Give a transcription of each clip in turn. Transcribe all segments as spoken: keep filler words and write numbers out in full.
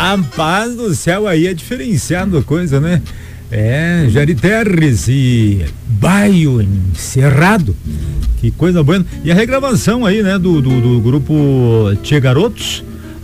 Rapaz do céu, aí é diferenciado a coisa, né? É, Jari Terres e Baio Encerrado. Que coisa boa. E a regravação aí, né, do, do, do grupo Tchê Garotos,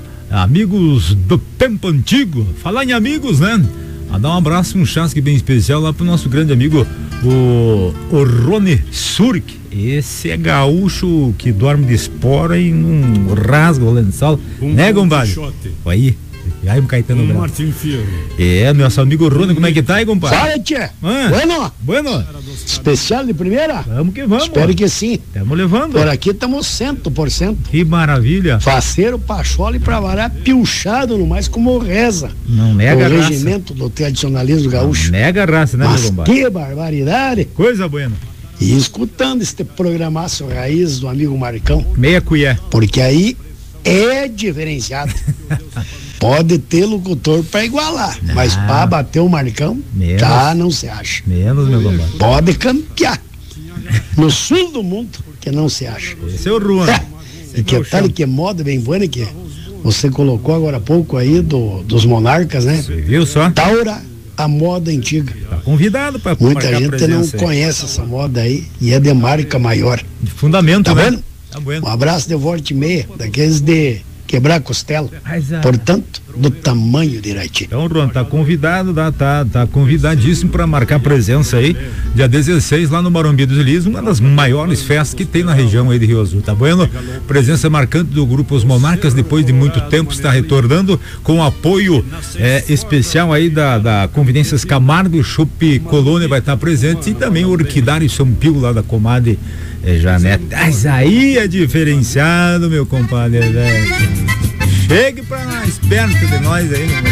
amigos do tempo antigo. Falar em amigos, né? A dar um abraço, um chasque bem especial lá pro nosso grande amigo, o, o Rony Surk. Esse é gaúcho que dorme de espora e não rasga o lençol, um né, compadre? Aí, aí um Caetano um Martin Fierro. É, nosso amigo Rony, como é que tá aí, compadre? Fala, tia. Ah, bueno. Bueno. Especial de primeira? Vamos que vamos. Espero que sim. Estamos levando. Por aqui estamos cem por cento. Que maravilha. Faceiro, pachole pra varar, pilchado no mais como reza. Não nega a raça. O regimento do tradicionalismo gaúcho. Não nega a raça, né, mas meu compadre? Que barbaridade. Coisa buena. E escutando este programaço raiz do amigo Marcão. Meia colher. Porque aí é diferenciado. Pode ter locutor pra igualar, não. Mas pra bater o Marcão, menos, já não se acha. Menos, meu compadre. Pode campear. No sul do mundo, que não se acha. Esse é o Ruan. E que tal que moda bem boa, que você colocou agora há pouco aí do, dos monarcas, né? Você viu só? Taura, a moda antiga. Tá convidado para muita gente não conhece essa moda aí e é de marca maior. De fundamento, tá né? Vendo? Tá bueno. Um abraço de volta e meia, daqueles de quebrar a costela. Mas, ah, portanto, do tamanho de Irati. Então, Ron, tá convidado, tá, tá, tá convidadíssimo para marcar presença aí, dia dezesseis, lá no Morumbi dos Elíseos, uma das maiores festas que tem na região aí de Rio Azul, tá bueno? Presença marcante do grupo Os Monarcas, depois de muito tempo está retornando com apoio é, especial aí da, da Convivências Camargo, o Chopp Colônia vai estar presente e também o Orquidário São Pio lá da comadre é, Janete. Mas aí é diferenciado, meu compadre, velho. Chegue pra mais perto de nós aí, meu